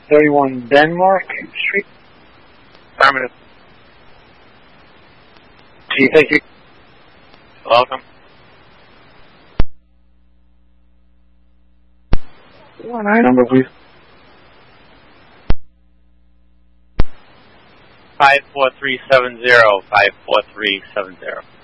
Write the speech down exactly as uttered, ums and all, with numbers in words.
thirty-one Denmark Street. Affirmative. Chief, thank you. Welcome. One eye number, please. Five four three seven zero. Five four three seven zero.